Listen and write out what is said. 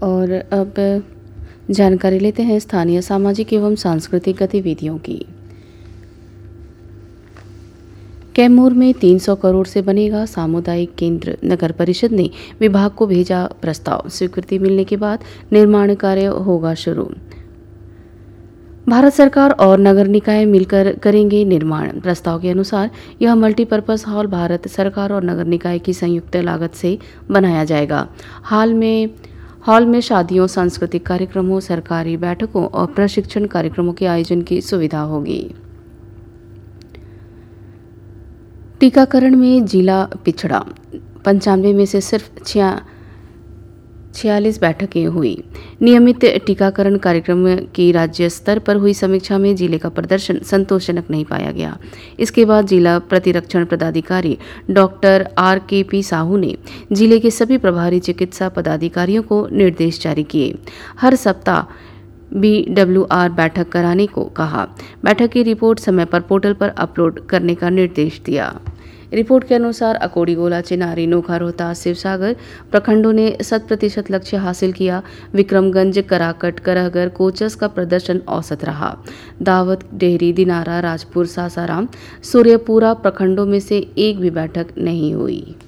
और अब जानकारी लेते हैं स्थानीय सामाजिक एवं सांस्कृतिक गतिविधियों की। कैमूर में 300 करोड़ से बनेगा सामुदायिक केंद्र। नगर परिषद ने विभाग को भेजा प्रस्ताव। स्वीकृति मिलने के बाद निर्माण कार्य होगा शुरू। भारत सरकार और नगर निकाय मिलकर करेंगे निर्माण। प्रस्ताव के अनुसार यह मल्टीपर्पज हॉल भारत सरकार और नगर निकाय की संयुक्त लागत से बनाया जाएगा। हॉल में शादियों, सांस्कृतिक कार्यक्रमों, सरकारी बैठकों और प्रशिक्षण कार्यक्रमों के आयोजन की सुविधा होगी। टीकाकरण में जिला पिछड़ा। 95 में से सिर्फ 46 बैठकें हुई। नियमित टीकाकरण कार्यक्रम की राज्य स्तर पर हुई समीक्षा में जिले का प्रदर्शन संतोषजनक नहीं पाया गया। इसके बाद जिला प्रतिरक्षण पदाधिकारी डॉक्टर RKP साहू ने जिले के सभी प्रभारी चिकित्सा पदाधिकारियों को निर्देश जारी किए। हर सप्ताह BWR बैठक कराने को कहा। बैठक की रिपोर्ट समय पर पोर्टल पर अपलोड करने का निर्देश दिया। रिपोर्ट के अनुसार अकोड़ी, गोला, चिनारी, नोखा, रोहतास, शिवसागर प्रखंडों ने 100% लक्ष्य हासिल किया। विक्रमगंज, कराकट, करहगर, कोचस का प्रदर्शन औसत रहा। दावत, डेहरी, दिनारा, राजपुर, सासाराम, सूर्यपुरा प्रखंडों में से एक भी बैठक नहीं हुई।